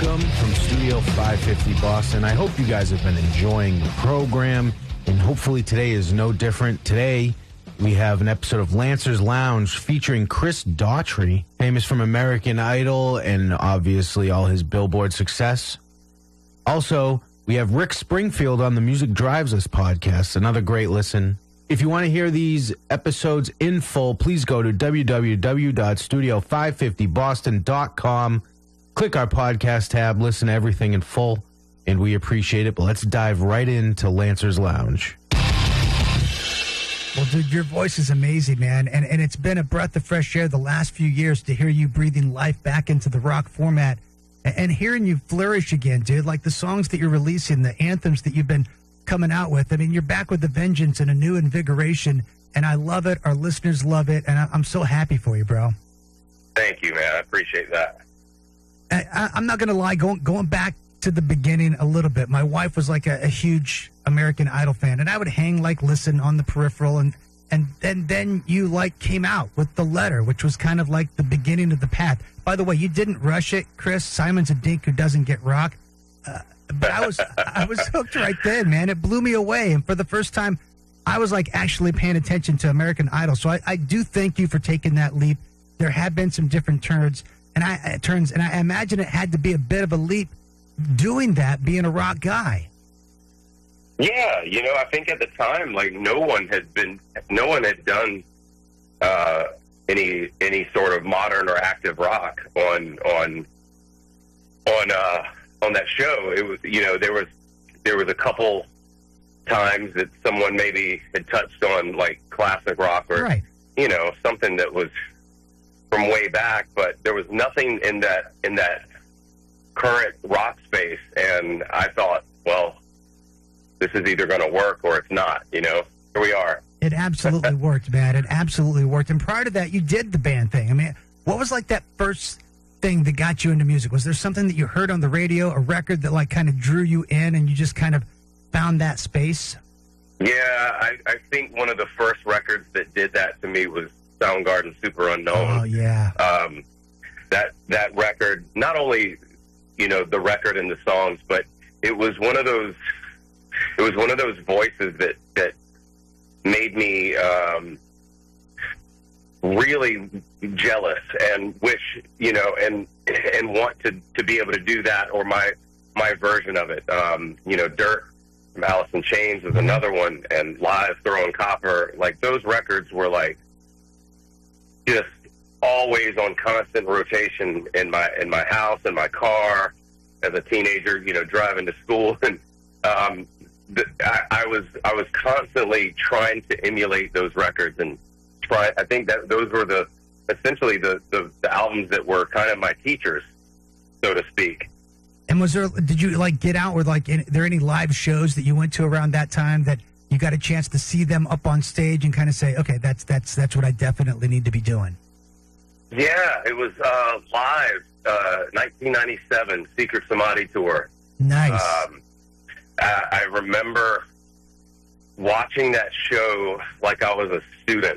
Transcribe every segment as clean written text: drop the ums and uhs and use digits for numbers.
welcome from Studio 550 Boston. I hope you guys have been enjoying the program, and hopefully today is no different. Today, we have an episode of Lancer's Lounge featuring Chris Daughtry, famous from American Idol and obviously all his Billboard success. Also, we have Rick Springfield on the Music Drives Us podcast, another great listen. If you want to hear these episodes in full, please go to www.studio550boston.com. Click our podcast tab, listen to everything in full, and we appreciate it. But let's dive right into Lancer's Lounge. Well, dude, your voice is amazing, man. And it's been a breath of fresh air the last few years to hear you breathing life back into the rock format and hearing you flourish again, dude. Like the songs that you're releasing, the anthems that you've been coming out with. I mean, you're back with a vengeance and a new invigoration, and I love it. Our listeners love it, and I'm so happy for you, bro. Thank you, man. I appreciate that. I'm not going to lie, going back to the beginning a little bit, my wife was like a huge American Idol fan, and I would listen on the peripheral, and then you like came out with The Letter, which was kind of like the beginning of the path. By the way, you didn't rush it, Chris. Simon's a dink who doesn't get rock. But I was hooked right then, man. It blew me away, and for the first time, I was like actually paying attention to American Idol. So I do thank you for taking that leap. There have been some different turns, and I imagine it had to be a bit of a leap doing that, being a rock guy. Yeah, I think at the time, like no one had done any sort of modern or active rock on that show. It was, there was a couple times that someone maybe had touched on like classic rock or right. Something that was from way back, but there was nothing in that current rock space, and I thought, well, this is either going to work or it's not. Here we are. It absolutely worked, man. It absolutely worked. And prior to that, you did the band thing. I mean, what was like that first thing that got you into music? Was there something that you heard on the radio, a record that like kind of drew you in and you just kind of found that space? Yeah, I think one of the first records that did that to me was Soundgarden Super Unknown. Oh, yeah. That record, not only, the record and the songs, but it was one of those voices that made me really jealous and wish, and want to be able to do that, or my version of it. Dirt from Alice in Chains was another one, and Live, Throwing Copper. Like those records were like just always on constant rotation in my house, in my car, as a teenager, driving to school, and I was constantly trying to emulate those records and I think that those were essentially the albums that were kind of my teachers, so to speak. And did you like get out, or like, there any live shows that you went to around that time that you got a chance to see them up on stage and kind of say, okay, that's what I definitely need to be doing? Yeah, it was live, 1997 Secret Samadhi tour. Nice. I remember watching that show like I was a student,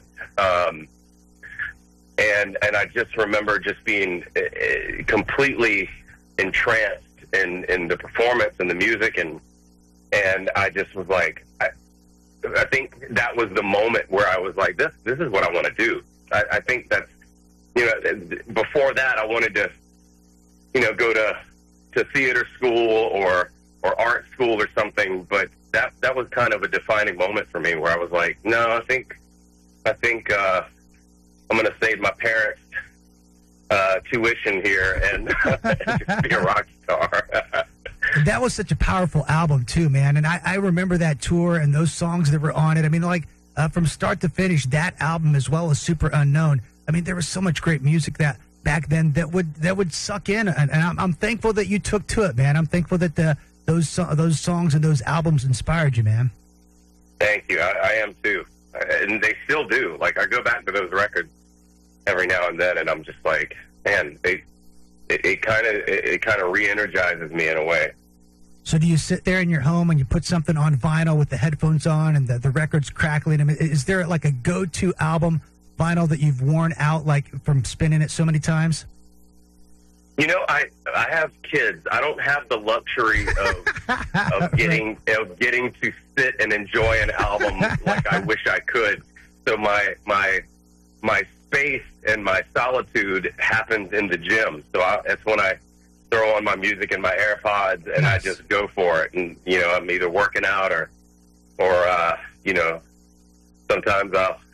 and I just remember just being completely entranced in the performance and the music, and I just was like, I think that was the moment where I was like, this is what I want to do. I think that's, before that I wanted to, go to theater school or art school or something, but that was kind of a defining moment for me where I was like, no, I think I'm going to save my parents' tuition here and just be a rock star. That was such a powerful album too, man. And I remember that tour and those songs that were on it. I mean, like from start to finish, that album as well as Super Unknown. I mean, there was so much great music that back then that would suck in, and I'm thankful that you took to it, man. I'm thankful that those songs and those albums inspired you, man. Thank you. I am too, and they still do. Like I go back to those records every now and then, and I'm just like, man, it kind of re-energizes me in a way. So do you sit there in your home and you put something on vinyl with the headphones on and the record's crackling? I mean, is there like a go-to album vinyl that you've worn out, like from spinning it so many times? You know, I have kids. I don't have the luxury of getting to sit and enjoy an album like I wish I could. So my space and my solitude happens in the gym. So that's when I throw on my music and my AirPods and I just go for it. And you know, I'm either working out or you know, sometimes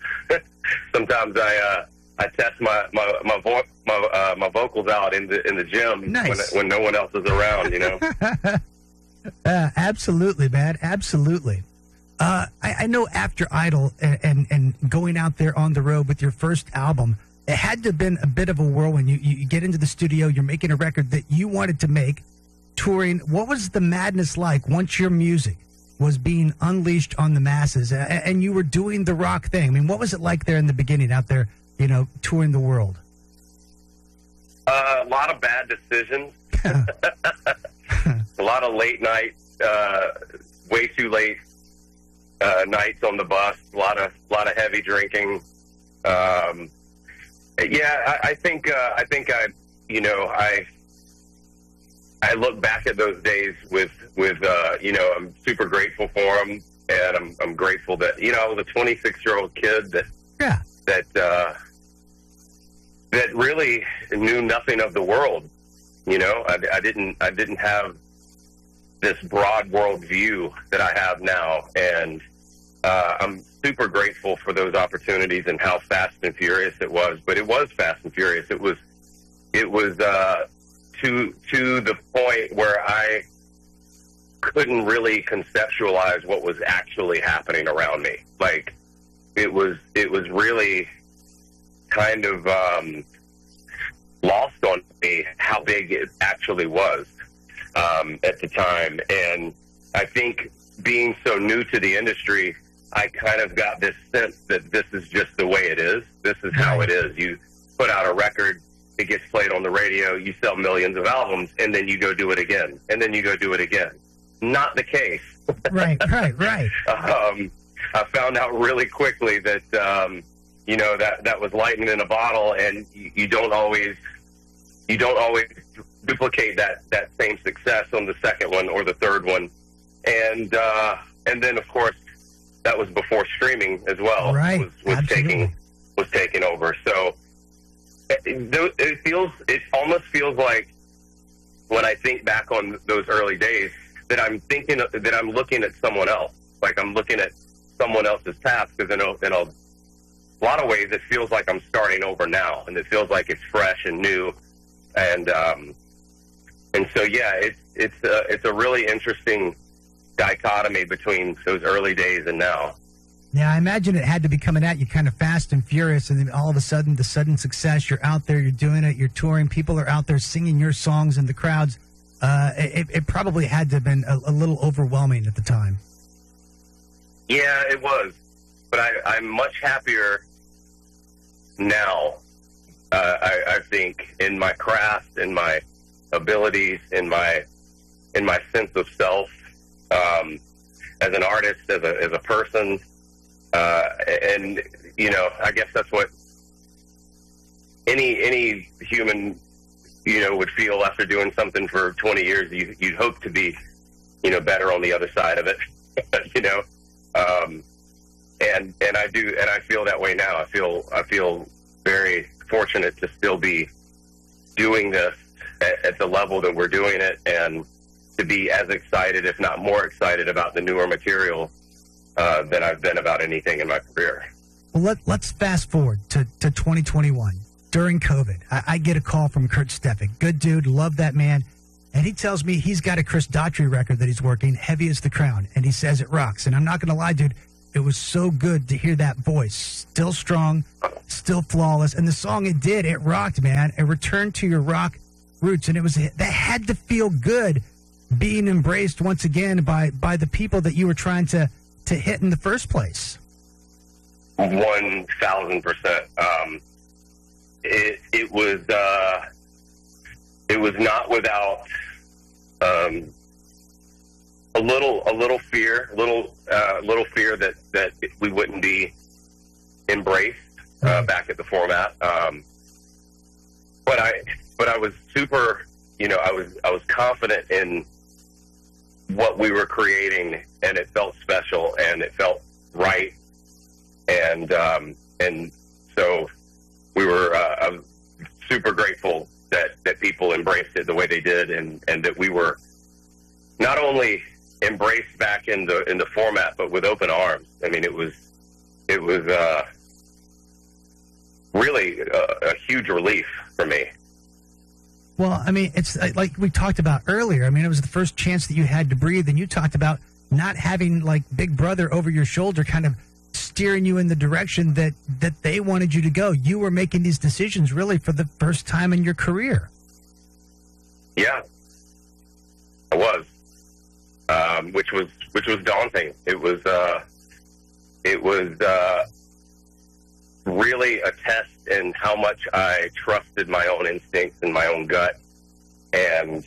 I test my vocals out in the gym when no one else is around, you know. Absolutely, man. Absolutely. I know after Idol and going out there on the road with your first album, it had to have been a bit of a whirlwind. You get into the studio, you're making a record that you wanted to make, touring. What was the madness like once your music was being unleashed on the masses and you were doing the rock thing? I mean, what was it like there in the beginning out there, you know, touring the world? A lot of bad decisions. A lot of late night, way too late nights on the bus. A lot of heavy drinking. Yeah, I think I look back at those days with you know, I'm super grateful for them, and I'm grateful that, you know, I was a 26-year-old kid that really knew nothing of the world. You know, I didn't have this broad world view that I have now, and I'm super grateful for those opportunities and how fast and furious it was. But it was fast and furious. It was to the point where I couldn't really conceptualize what was actually happening around me. Like, it was really kind of lost on me how big it actually was at the time. And I think being so new to the industry, I kind of got this sense that this is just the way it is. This is how it is. You put out a record, it gets played on the radio, you sell millions of albums, and then you go do it again, and then you go do it again. Not the case. Right. I found out really quickly that you know, that was lightning in a bottle, and you don't always duplicate that same success on the second one or the third one, and then of course that was before streaming as well. Right, was taking over. So it almost feels like, when I think back on those early days, that I'm looking at someone else. Like, I'm looking at someone else's path, because in a lot of ways it feels like I'm starting over now, and it feels like it's fresh and new, and so yeah, it's a really interesting dichotomy between those early days and now. Yeah, I imagine it had to be coming at you kind of fast and furious, and then all of a sudden, the sudden success, you're out there, you're doing it, you're touring, people are out there singing your songs in the crowds. It probably had to have been a little overwhelming at the time. Yeah, it was. But I'm much happier now, I think, in my craft, in my abilities, in my sense of self, as an artist, as a person, and you know, I guess that's what any human, you know, would feel after doing something for 20 years. You'd hope to be, you know, better on the other side of it, you know, and I do, and I feel that way now. I feel very fortunate to still be doing this at the level that we're doing it, and to be as excited, if not more excited, about the newer material than I've been about anything in my career. Well, let's fast forward to 2021. During COVID, I get a call from Kurt Steffek. Good dude, love that man. And he tells me he's got a Chris Daughtry record that he's working, Heavy as the Crown, and he says it rocks. And I'm not going to lie, dude, it was so good to hear that voice. Still strong, still flawless. And the song it rocked, man. A return to your rock roots. And that had to feel good, being embraced once again by the people that you were trying to hit in the first place. 1,000%. It was not without a little fear, little fear that we wouldn't be embraced back at the format. But I was super, I was confident in what we were creating, and it felt special and it felt right. And so we were, I was super grateful that people embraced it the way they did, and that we were not only embraced back in the format, but with open arms. I mean, it was really a huge relief for me. Well, I mean, it's like we talked about earlier. I mean, it was the first chance that you had to breathe, and you talked about not having like Big Brother over your shoulder kind of steering you in the direction that they wanted you to go. You were making these decisions really for the first time in your career. Yeah, I was, which was daunting. It was really a test in how much I trusted my own instincts and my own gut, and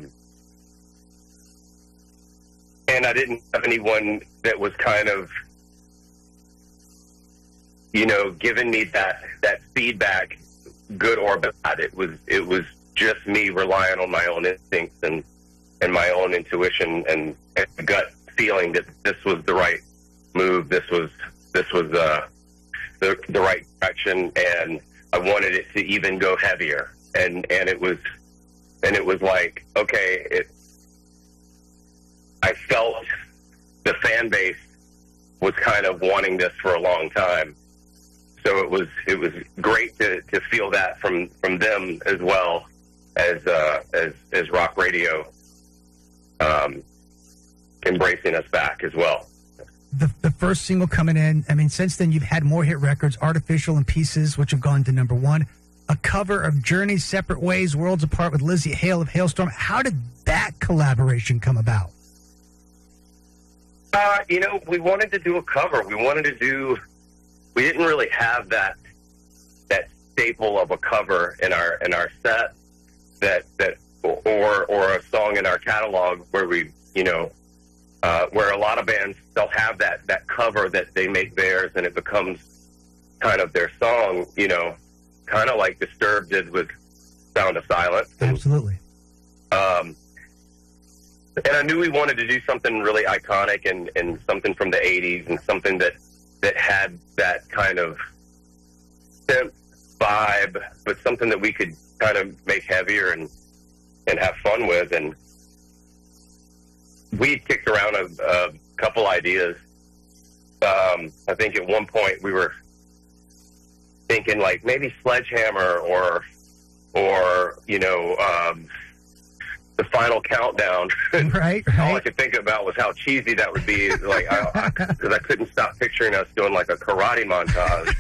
I didn't have anyone that was kind of, giving me that feedback, good or bad. It was just me relying on my own instincts and my own intuition and gut feeling that this was the right move. This was the right direction, and I wanted it to even go heavier. And it was like, okay, I felt the fan base was kind of wanting this for a long time. So it was great to feel that from them as well as rock radio embracing us back as well. The first single coming in, I mean, since then you've had more hit records, Artificial and Pieces, which have gone to number one, a cover of Journey's Separate Ways, Worlds Apart with Lizzie Hale of Hailstorm. How did that collaboration come about? We wanted to do a cover. We didn't really have that staple of a cover in our set or a song in our catalog where we, where a lot of bands, they'll have that cover that they make theirs and it becomes kind of their song, kind of like Disturbed did with Sound of Silence. Absolutely. And I knew we wanted to do something really iconic and something from the 80s and something that had that kind of synth vibe, but something that we could kind of make heavier and have fun with. And we kicked around a couple ideas. I think at one point we were thinking like maybe Sledgehammer or The Final Countdown. Right. All I could think about was how cheesy that would be, like, because I couldn't stop picturing us doing like a karate montage,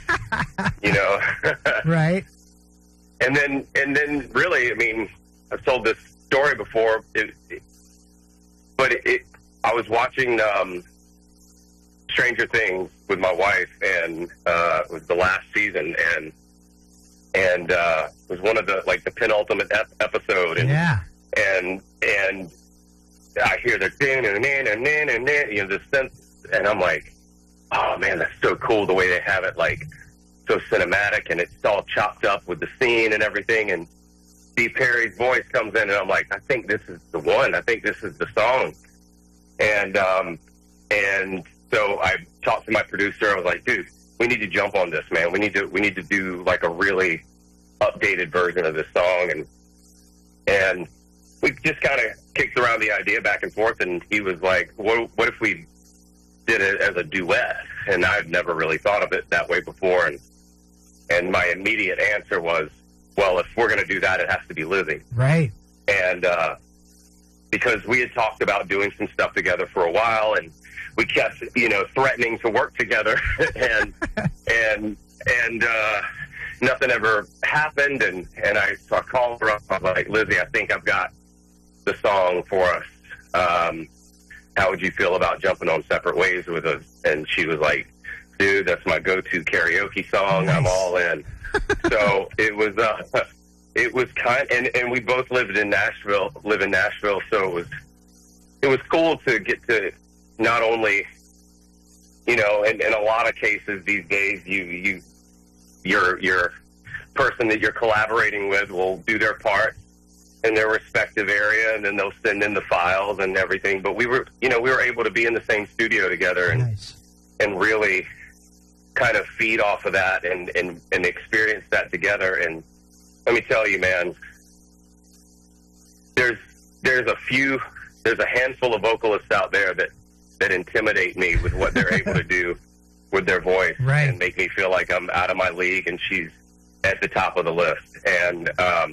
Right. And then really, I mean, I've told this story before, but I was watching Stranger Things with my wife, and it was the last season, and it was one of the penultimate episode, and yeah. And I hear the the synth, and I'm like, oh man, that's so cool the way they have it, like so cinematic, and it's all chopped up with the scene and everything. And Steve Perry's voice comes in, and I'm like, I think this is the one. I think this is the song. And so I talked to my producer. I was like, dude, we need to jump on this, man. We need to do like a really updated version of this song, and we just kind of kicked around the idea back and forth, and he was like, what if we did it as a duet? And I'd never really thought of it that way before, and my immediate answer was, well, if we're going to do that, it has to be Lizzie. Right. And because we had talked about doing some stuff together for a while, and we kept, threatening to work together, and nothing ever happened, and so I called her up. I was like, Lizzie, I think I've got the song for us. How would you feel about jumping on Separate Ways with us? And she was like, dude, that's my go-to karaoke song. Nice. I'm all in. So it was and we both live in Nashville, so it was cool to get to not only, in a lot of cases these days, you're person that you're collaborating with will do their part in their respective area, and then they'll send in the files and everything. But we were able to be in the same studio together and really kind of feed off of that and experience that together. And let me tell you, man, there's a handful of vocalists out there that intimidate me with what they're able to do with their voice and make me feel like I'm out of my league and she's at the top of the list. And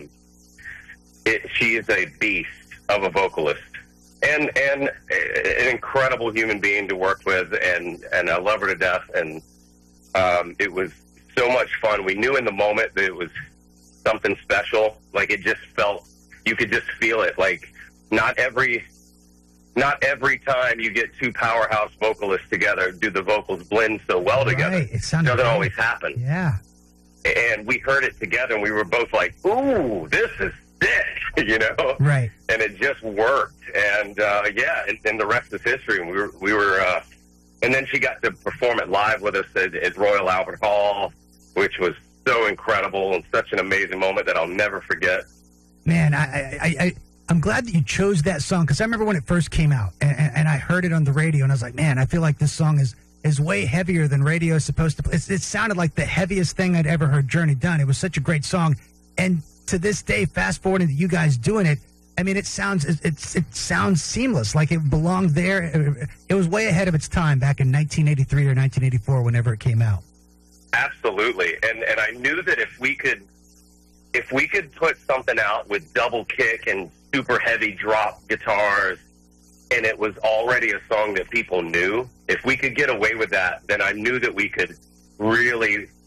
she is a beast of a vocalist and an incredible human being to work with, and I love her to death. And it was so much fun. We knew in the moment that it was something special. Like, it just felt, you could just feel it. Like, not every time you get two powerhouse vocalists together do the vocals blend so well together. It doesn't always happen. Yeah. And we heard it together, and we were both like, ooh, this is sick, you know? Right. And it just worked. And, and the rest is history. And we were and then she got to perform it live with us at Royal Albert Hall, which was so incredible and such an amazing moment that I'll never forget. Man, I'm glad that you chose that song, because I remember when it first came out, and I heard it on the radio, and I was like, man, I feel like this song is way heavier than radio is supposed to play. It sounded like the heaviest thing I'd ever heard Journey done. It was such a great song. And to this day, fast forwarding to you guys doing it, I mean, it sounds seamless, like it belonged there. It was way ahead of its time back in 1983 or 1984, whenever it came out. Absolutely. And I knew that if we could put something out with double kick and super heavy drop guitars, and it was already a song that people knew, if we could get away with that, then I knew that we could really